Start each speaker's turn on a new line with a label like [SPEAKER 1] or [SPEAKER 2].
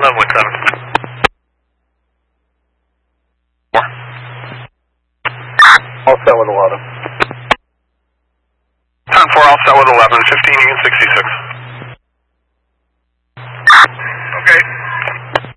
[SPEAKER 1] Level 7. 4.
[SPEAKER 2] All set with 11.
[SPEAKER 1] 10-4, all set with 11. 15, you can 66.